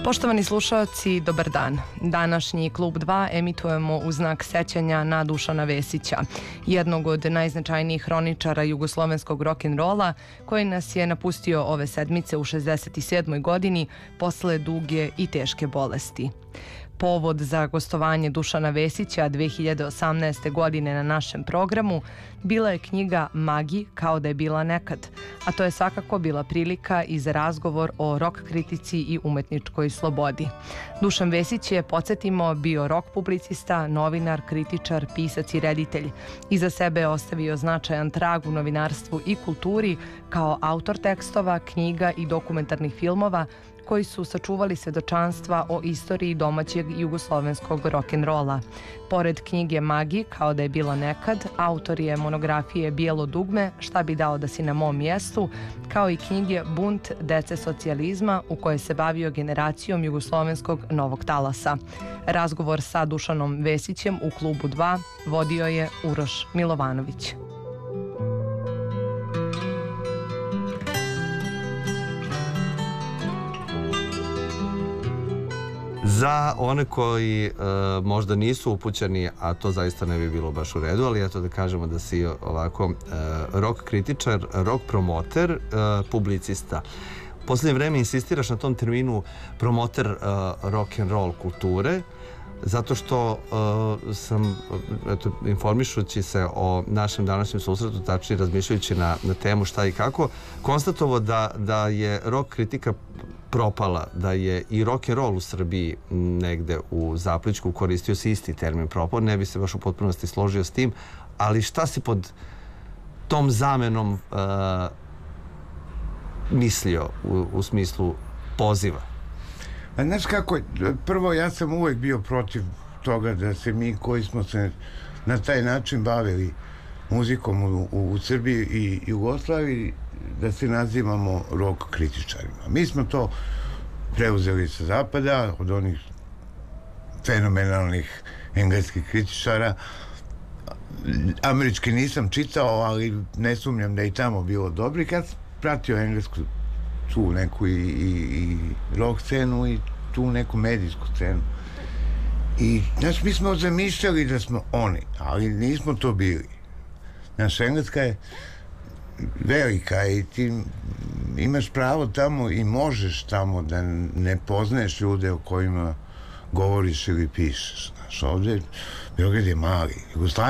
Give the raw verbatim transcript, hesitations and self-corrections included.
Poštovani slušaoci, dobar dan. Današnji Klub dva emitujemo u znak sećanja na Dušana Vesića, jednog od najznačajnijih hroničara jugoslovenskog rock'n'rolla, koji nas je napustio ove sedmice u šezdeset sedmoj godini posle duge i teške bolesti. Povod za gostovanje Dušana Vesića dve hiljade osamnaeste. godine na našem programu bila je knjiga Magi kao da je bila nekad, a to je svakako bila prilika i za razgovor o rock kritici i umetničkoj slobodi. Dušan Vesić je, podsjetimo, bio rock publicista, novinar, kritičar, pisac i reditelj. Iza sebe je ostavio značajan trag u novinarstvu i kulturi kao autor tekstova, knjiga i dokumentarnih filmova koji su sačuvali svedočanstva o istoriji domaćeg jugoslovenskog rock'n'rolla. Pored knjige Magi, kao da je bila nekad, autor je monografije Bijelo dugme, Šta bi dao da si na mom mjestu, kao i knjige Bunt dece socijalizma, u kojoj se bavio generacijom jugoslovenskog novog talasa. Razgovor sa Dušanom Vesićem u Klubu dva vodio je Uroš Milovanović. Za one koji e, možda nisu upućeni, a to zaista ne bi bilo baš u redu, ali eto da kažemo da si ovako e, rock kritičar, rock promoter, e, publicista. U posljednje vreme insistiraš na tom terminu promoter e, rock and roll kulture, zato što e, sam, eto, informišući se o našem današnjem susretu, tačnije razmišljajući na, na temu šta i kako, konstatovao da, da je rock kritika propala, da je i rock and roll u Srbiji negde u zapličku, koristio se isti termin propao, ne bi se baš u potpunosti složio s tim, ali šta si pod tom zamenom uh, mislio u, u smislu poziva? A znaš kako, prvo ja sam uvek bio protiv toga da se mi koji smo se na taj način bavili muzikom u, u, u Srbiji i Jugoslaviji, da se nazivamo rock kritičarima. Mi smo to preuzeli sa zapada, od onih fenomenalnih engleskih kritičara. Američki nisam čitao, ali ne sumnjam da je i tamo bilo dobri. Kad sam pratio englesku tu neku i, i, i rock scenu i tu neku medijsku scenu. I, znaš, mi smo zamišljali da smo oni, ali nismo to bili. Naša engleska je velika i ti imaš pravo tamo i možeš tamo da ne poznaješ ljude o kojima govoriš ili pišeš. Znaš, ovdje Beograd je mali. Jugoslavija